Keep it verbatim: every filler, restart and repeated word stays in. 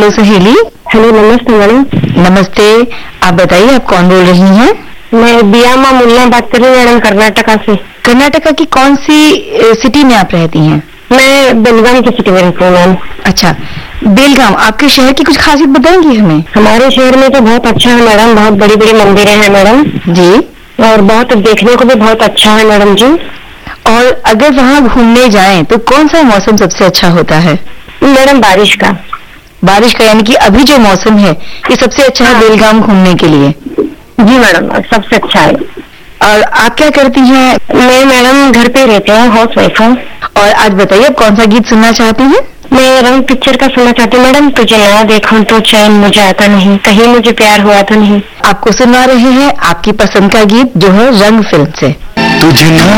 Hello सहेली। Hello, नमस्ते madam. नमस्ते, आप बताइए आप कौन बोल रही हैं? मैं बियामा मुन्ना बात कर रही हूँ मैडम, कर्नाटका से। कर्नाटका की कौन सी सिटी में आप रहती हैं? मैं बेलगाम की सिटी में रहती हूँ मैम। अच्छा, बेलगाम। आपके शहर की कुछ खासियत बताएंगी हमें? हमारे शहर में तो बहुत अच्छा है मैडम, बहुत बड़ी बड़ी मंदिरें हैं मैडम जी, और बहुत देखने को भी बहुत अच्छा है मैडम जी। और अगर वहाँ घूमने जाएं तो कौन सा मौसम सबसे अच्छा होता है? मैडम बारिश का। बारिश का, यानी कि अभी जो मौसम है ये सबसे अच्छा है हाँ। बेलगाम घूमने के लिए? जी मैडम, सबसे अच्छा है। और आप क्या करती हैं? मैं मैडम घर पे रहती हूँ, हाउस वाइफ हूँ। और आज बताइए आप कौन सा गीत सुनना चाहती हैं? मैं रंग पिक्चर का सुनना चाहती हूँ मैडम। तुझे ना देखूं तो चैन मुझे आता नहीं, कहीं मुझे प्यार हुआ तो नहीं। आपको सुना रहे हैं आपकी पसंद का गीत जो है रंग फिल्म से। तुझे ना